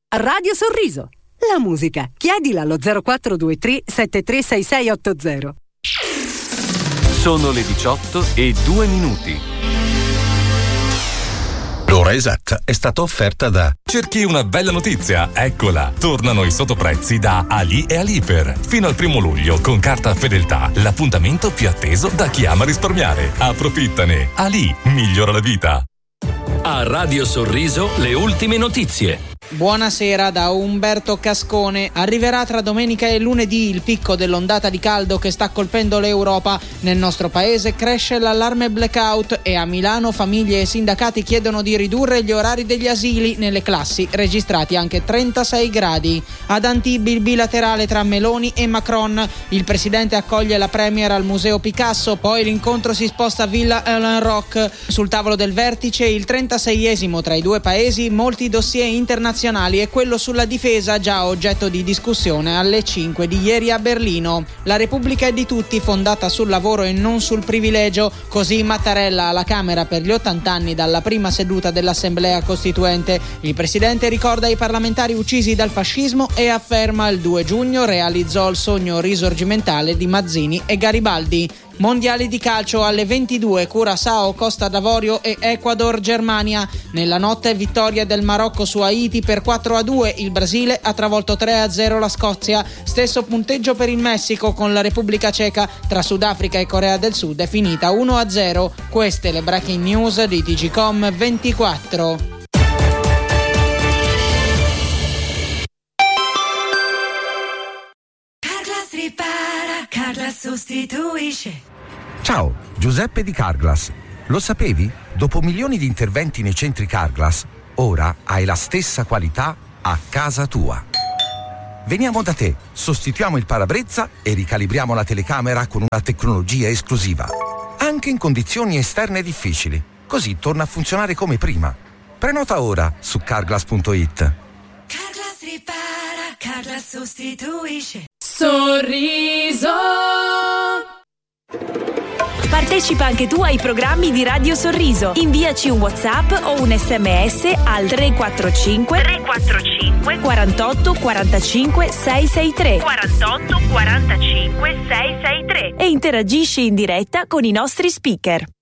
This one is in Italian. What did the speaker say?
Radio Sorriso. La musica. Chiedila allo 0423 736680. Sono le 18:02. L'ora esatta è stata offerta da... Cerchi una bella notizia? Eccola! Tornano i sottoprezzi da Ali e Aliper. Fino al 1 luglio, con carta Fedeltà, l'appuntamento più atteso da chi ama risparmiare. Approfittane! Ali migliora la vita. A Radio Sorriso le ultime notizie. Buonasera da Umberto Cascone. Arriverà tra domenica e lunedì il picco dell'ondata di caldo che sta colpendo l'Europa. Nel nostro paese cresce l'allarme blackout e a Milano famiglie e sindacati chiedono di ridurre gli orari degli asili nelle classi, registrati anche 36 gradi. Ad Antibes il bilaterale tra Meloni e Macron. Il presidente accoglie la premier al Museo Picasso, poi l'incontro si sposta a Villa Ellen Rock. Sul tavolo del vertice il 36esimo tra i due paesi, molti dossier internazionali e quello sulla difesa già oggetto di discussione alle 5 di ieri a Berlino. La Repubblica è di tutti, fondata sul lavoro e non sul privilegio, così Mattarella alla Camera per gli 80 anni dalla prima seduta dell'Assemblea Costituente. Il presidente ricorda i parlamentari uccisi dal fascismo e afferma il 2 giugno realizzò il sogno risorgimentale di Mazzini e Garibaldi. Mondiali di calcio alle 22, Curaçao, Costa d'Avorio e Ecuador, Germania. Nella notte vittoria del Marocco su Haiti per 4-2, il Brasile ha travolto 3-0 la Scozia. Stesso punteggio per il Messico con la Repubblica Ceca, tra Sudafrica e Corea del Sud è finita 1-0. Queste le breaking news di TGcom 24. Carglass ripara, Carglass sostituisce. Ciao, Giuseppe di Carglass. Lo sapevi? Dopo milioni di interventi nei centri Carglass, ora hai la stessa qualità a casa tua. Veniamo da te, sostituiamo il parabrezza e ricalibriamo la telecamera con una tecnologia esclusiva. Anche in condizioni esterne difficili. Così torna a funzionare come prima. Prenota ora su carglass.it. Carglass ripara, Carglass sostituisce. Sorriso. Partecipa anche tu ai programmi di Radio Sorriso. Inviaci un WhatsApp o un SMS al 345 48 45 663 e interagisci in diretta con i nostri speaker.